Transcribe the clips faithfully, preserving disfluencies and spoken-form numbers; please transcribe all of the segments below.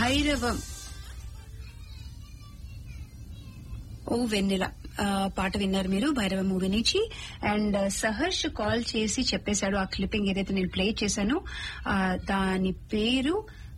భైరవం ఓ వెన్నెల పాట విన్నారు మీరు భైరవ మూవీ నుంచి. అండ్ సహర్ష్ కాల్ చేసి చెప్పేశాడు ఆ క్లిప్పింగ్ ఏదైతే నేను ప్లే చేశానో దాని పేరు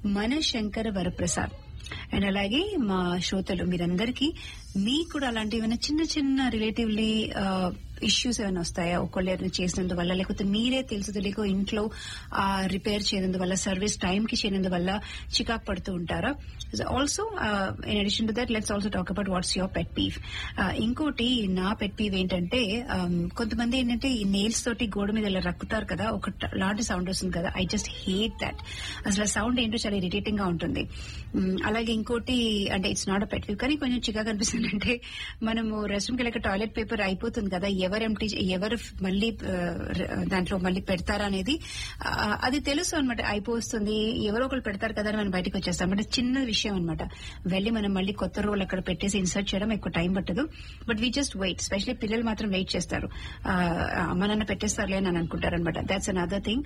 మనశంకర వరప్రసాద్. అండ్ అలాగే మా శ్రోతలు మీరందరికీ మీకు కూడా అలాంటి ఏమైనా చిన్న చిన్న రిలేటివ్లీ ఇష్యూస్ ఏమైనా వస్తాయా ఒకళ్ళు ఏదైనా చేసినందువల్ల, లేకపోతే మీరే తెలుసు తెలియక ఇంట్లో రిపేర్ చేయనందువల్ల, సర్వీస్ టైం కి చేయనందువల్ల చికాకు పడుతూ ఉంటారా? Also in addition to that let's also talk about what's your pet peeve. ఇంకోటి నా పెట్ పీవ్ ఏంటంటే కొంతమంది ఏంటంటే ఈ నెయిల్స్ తోటి గోడ మీద ఇలా రక్కుతారు కదా, ఒక లాంటి సౌండ్ వస్తుంది కదా. I just hate that. అసలు సౌండ్ ఏంటో చాలా ఇరిటేటింగ్ గా ఉంటుంది. అలాగే ఇంకోటి అంటే it's not a pet peeve కానీ కొంచెం చికాకు అనిపిస్తుంది అంటే మనము రెస్ట్ రూమ్ కి వెళ్ళక టాయిలెట్ పేపర్ అయిపోతుంది కదా, ఎవరు ఎంటీ ఎవరు మళ్ళీ దాంట్లో మళ్ళీ పెడతారా అనేది అది తెలుసు అనమాట. అయిపోతుంది ఎవరో ఒకరు పెడతారు కదా అని మనం బయటకు వచ్చేస్తాం. అంటే చిన్న విషయం అనమాట. వెళ్ళి మనం మళ్ళీ కొత్త రోల్ అక్కడ పెట్టేసి ఇన్సర్ట్ చేయడం ఎక్కువ టైం పట్టదు. But we just wait. Specially పిల్లలు మాత్రం వెయిట్ చేస్తారు. అమ్మ నాన్న పెట్టేస్తారులే అని అనుకుంటారు అనమాట. That's another thing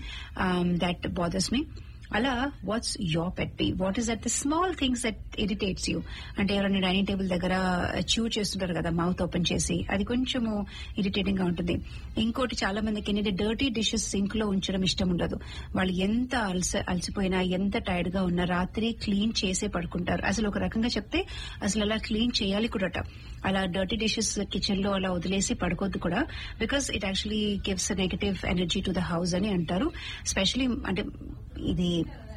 that bothers మీ. అలా watts your pet peeve? What is that the small things that irritates you? అంటే ఎవరైనా డైనింగ్ టేబుల్ దగ్గర చూ చేస్తుంటారు కదా మౌత్ ఓపెన్ చేసి, అది కొంచెము ఇరిటేటింగ్ గా ఉంటుంది. ఇంకోటి చాలా మందికి ఏంటంటే డర్టీ డిషెస్ సింక్ లో ఉంచడం ఇష్టం ఉండదు. వాళ్ళు ఎంత అలస అలసిపోయినా ఎంత టైర్డ్ గా ఉన్నా రాత్రి క్లీన్ చేసే పడుకుంటారు. అసలు ఒక రకంగా చెప్తే అసలు అలా క్లీన్ చేయాలి కూడా. అలా డర్టీ డిషెస్ కిచెన్ లో అలా వదిలేసి పడుకోవద్దు కూడా. Because it actually gives negative energy to the house అని అంటారు. స్పెషలీ అంటే ఇది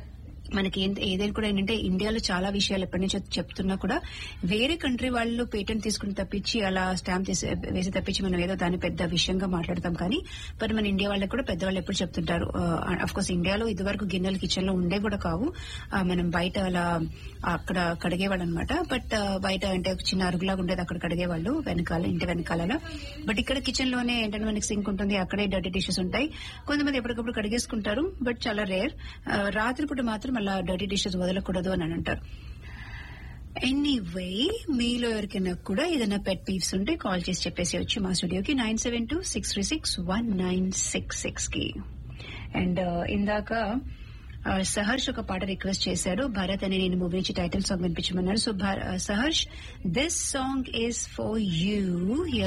మనకి ఏదైనా కూడా ఏంటంటే ఇండియాలో చాలా విషయాలు ఎప్పటి నుంచో చెప్తున్నా కూడా వేరే కంట్రీ వాళ్ళు పేటెంట్ తీసుకుని తప్పించి అలా స్టాంప్ వేసి తప్పించి మనం ఏదో దాన్ని పెద్ద విషయంగా మాట్లాడతాం. కానీ బట్ మన ఇండియా వాళ్ళకి కూడా పెద్దవాళ్ళు ఎప్పుడు చెప్తుంటారు. అఫ్ కోర్స్ ఇండియాలో ఇదివరకు గిన్నెలు కిచెన్ లో ఉండే కూడా కావు. మనం బయట అలా అక్కడ కడిగేవాళ్ళు అనమాట. బట్ బయట అంటే చిన్న అరుగులాగా ఉండేది, అక్కడ కడిగేవాళ్ళు వెనకాల ఇంటి వెనకాల. బట్ ఇక్కడ కిచెన్ లోనే ఏంటంటే మనకి సింక్ ఉంటుంది, అక్కడే డర్టీ డిషెస్ ఉంటాయి. కొంతమంది ఎప్పటికప్పుడు కడిగేసుకుంటారు, బట్ చాలా రేర్. రాత్రిపూట మాత్రం అలా డర్టీ డిషెస్ వదలకూడదు అని అంటారు. ఎనీవే మీలో ఎవరికైనా కూడా ఏదైనా పెట్ పీవ్స్ ఉంటే కాల్ చేసి చెప్పేసి వచ్చి మా స్టూడియోకి nine seven two six three six one nine six six కి. అండ్ ఇందాక సహర్ష్ ఒక పాట రిక్వెస్ట్ చేశాడు, భరత్ అనే నేను మూవీ నుంచి title song వినిపించమన్నారు. So Saharsh, this song is for you.